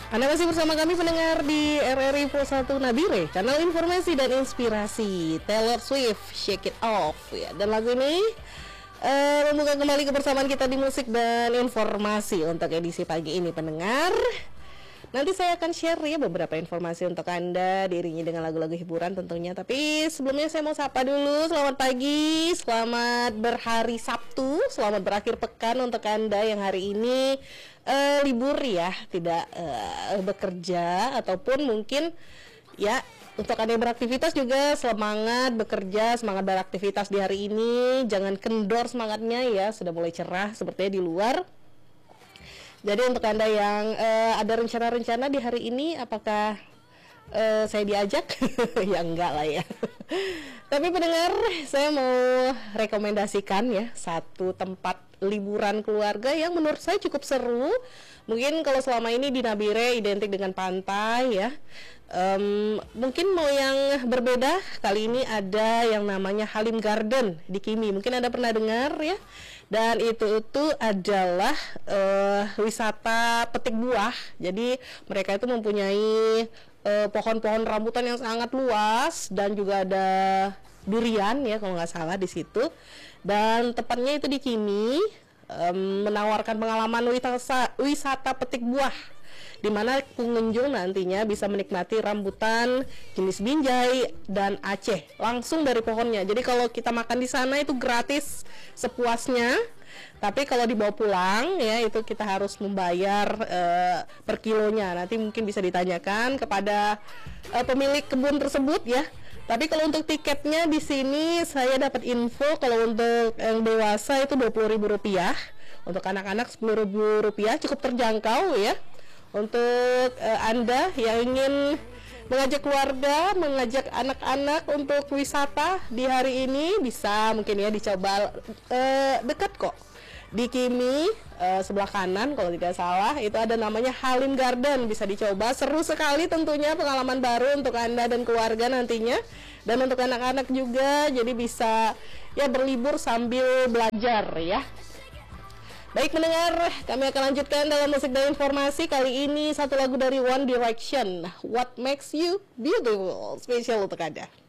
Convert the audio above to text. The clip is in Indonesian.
Anda masih bersama kami pendengar di RRI Info 1 Nabire, channel informasi dan inspirasi. Taylor Swift, Shake It Off ya. Dan lagu ini membuka kembali kebersamaan kita di musik dan informasi untuk edisi pagi ini pendengar. Nanti saya akan share ya beberapa informasi untuk Anda, diiringi dengan lagu-lagu hiburan tentunya. Tapi sebelumnya saya mau sapa dulu. Selamat pagi, selamat berhari Sabtu, selamat berakhir pekan untuk Anda yang hari ini libur ya, tidak bekerja, ataupun mungkin ya untuk Anda yang beraktivitas juga semangat bekerja, semangat beraktivitas di hari ini. Jangan kendor semangatnya ya, sudah mulai cerah sepertinya di luar. Jadi untuk Anda yang ada rencana-rencana di hari ini, apakah saya diajak? Ya enggak lah ya. Tapi pendengar, saya mau rekomendasikan ya satu tempat liburan keluarga yang menurut saya cukup seru. Mungkin kalau selama ini di Nabire identik dengan pantai ya, mungkin mau yang berbeda. Kali ini ada yang namanya Halim Garden di Kimi. Mungkin Anda pernah dengar ya. Dan itu adalah wisata petik buah. Jadi mereka itu mempunyai pohon-pohon rambutan yang sangat luas, dan juga ada durian ya kalau nggak salah di situ. Dan tepatnya itu di Kimi, menawarkan pengalaman wisata petik buah, di mana pengunjung nantinya bisa menikmati rambutan jenis binjai dan Aceh langsung dari pohonnya. Jadi kalau kita makan di sana itu gratis sepuasnya. Tapi kalau dibawa pulang ya itu kita harus membayar per kilonya. Nanti mungkin bisa ditanyakan kepada pemilik kebun tersebut ya. Tapi kalau untuk tiketnya di sini saya dapat info kalau untuk yang dewasa itu Rp20.000, untuk anak-anak Rp10.000, cukup terjangkau ya. Untuk Anda yang ingin mengajak keluarga, mengajak anak-anak untuk wisata di hari ini, bisa mungkin ya dicoba, dekat kok di Kimi, sebelah kanan kalau tidak salah itu ada namanya Halim Garden, bisa dicoba. Seru sekali tentunya, pengalaman baru untuk Anda dan keluarga nantinya, dan untuk anak-anak juga, jadi bisa ya berlibur sambil belajar ya. Baik mendengar, kami akan lanjutkan dalam musik dan informasi. Kali ini satu lagu dari One Direction, What Makes You Beautiful, spesial untuk Anda.